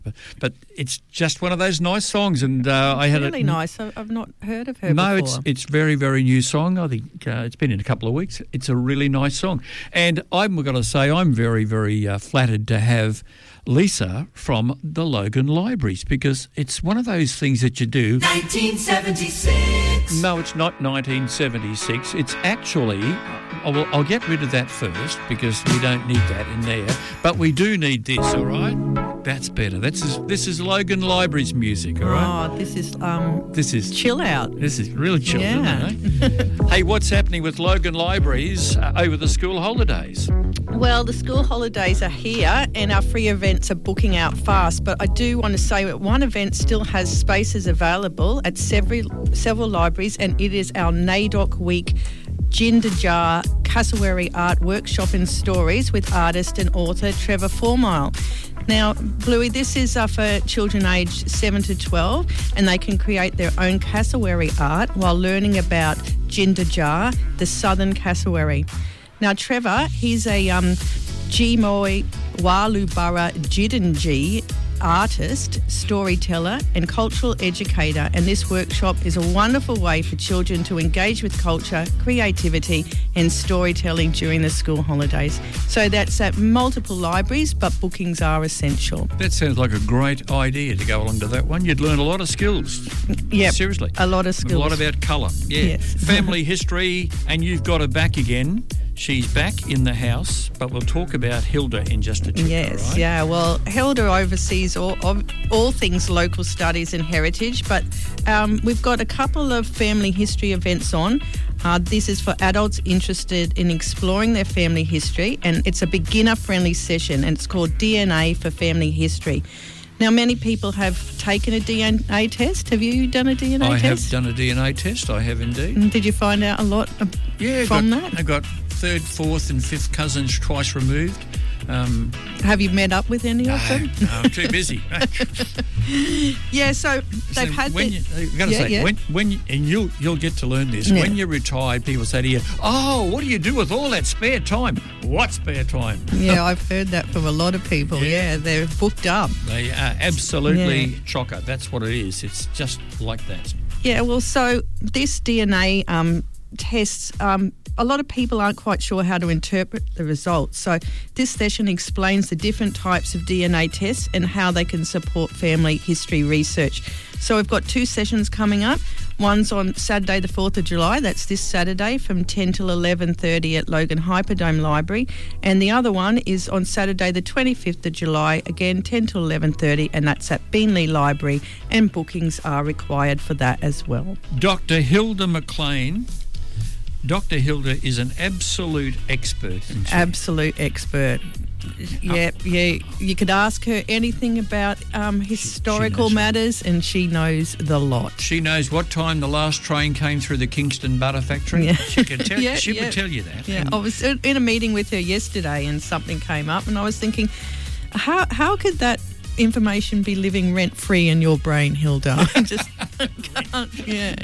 But it's just one of those nice songs, and I had really nice. I've not heard of her No, before. it's very, very new song. I think it's been in a couple of weeks. It's a really nice song. And I'm going to say I'm very, very flattered to have Lisa from the Logan Libraries, because it's one of those things that you do. 1976. No, it's not 1976. It's actually, I'll get rid of that first because we don't need that in there. But we do need this, all right? That's better. This is Logan Libraries music, all right? Oh, this is chill out. This is really chill, Yeah. isn't it? Hey, what's happening with Logan Libraries over the school holidays? Well, the school holidays are here and our free events are booking out fast, but I do want to say that one event still has spaces available at several libraries, and it is our NAIDOC Week Jindajar Cassowary Art Workshop and Stories with artist and author Trevor Formile. Now, Bluey, this is for children aged 7 to 12, and they can create their own cassowary art while learning about Jindajar, the southern cassowary. Now, Trevor, he's a Jimoy Walubara Jidinji artist, storyteller and cultural educator, and this workshop is a wonderful way for children to engage with culture, creativity and storytelling during the school holidays. So that's at multiple libraries, but bookings are essential. That sounds like a great idea to go along to that one. You'd learn a lot of skills. Yeah, seriously. A lot of skills. A lot about colour. Yeah. Yes. Family history, and you've got her back again. She's back in the house, but we'll talk about Hilda in just a tick. Yes, right? yeah. Well, Hilda oversees all things local studies and heritage, but we've got a couple of family history events on. This is for adults interested in exploring their family history, and it's a beginner-friendly session, and it's called DNA for Family History. Now, many people have taken a DNA test. Have you done a DNA test? I have done a DNA test, I have indeed. Did you find out a lot from that? I got third, fourth and fifth cousins twice removed. Have you met up with any of them? No, I'm too busy. Yeah, so they've had... I've got to say, when and you'll get to learn this. Yeah. When you're retired, people say to you, "Oh, what do you do with all that spare time?" What spare time? Yeah, I've heard that from a lot of people. Yeah, they're booked up. They are absolutely chocker. That's what it is. It's just like that. Yeah, well, so this DNA tests... a lot of people aren't quite sure how to interpret the results. So this session explains the different types of DNA tests and how they can support family history research. So we've got two sessions coming up. One's on Saturday the 4th of July, that's this Saturday from 10 till 11:30 at Logan Hyperdome Library. And the other one is on Saturday the 25th of July, again 10 till 11:30, and that's at Beanley Library, and bookings are required for that as well. Dr. Hilda McLean. Dr. Hilda is an absolute expert, isn't she? Absolute expert. Yeah. You could ask her anything about historical matters, and she knows the lot. She knows what time the last train came through the Kingston butter factory. Yeah. She could tell. She would tell you that. Yeah, I was in a meeting with her yesterday, and something came up, and I was thinking, how could that information be living rent-free in your brain, Hilda? I just can't.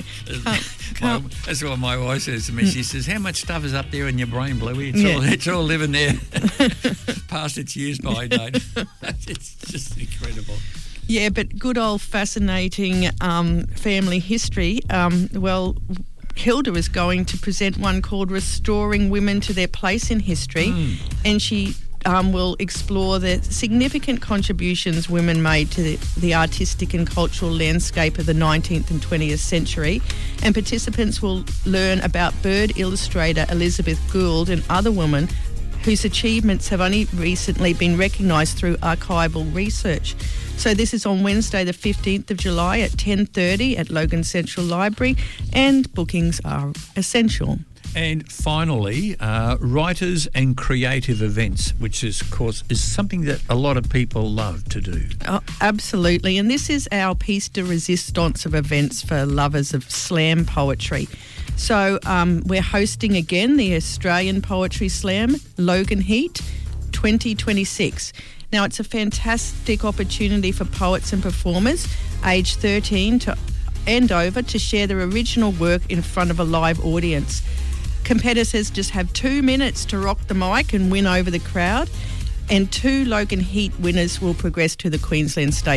That's what my wife says to me. She says, "How much stuff is up there in your brain, Bluey? It's all living there past its use by date." It's just incredible. Yeah, but good old fascinating family history. Hilda is going to present one called Restoring Women to Their Place in History, and she will explore the significant contributions women made to the artistic and cultural landscape of the 19th and 20th century. And participants will learn about bird illustrator Elizabeth Gould and other women whose achievements have only recently been recognised through archival research. So this is on Wednesday the 15th of July at 10:30 at Logan Central Library, and bookings are essential. And finally, writers and creative events, which is, of course, is something that a lot of people love to do. Oh, absolutely. And this is our piece de resistance of events for lovers of slam poetry. So we're hosting again the Australian Poetry Slam Logan Heat 2026. Now, it's a fantastic opportunity for poets and performers aged 13 and over to share their original work in front of a live audience. Competitors just have 2 minutes to rock the mic and win over the crowd. and 2 Logan Heat winners will progress to the Queensland State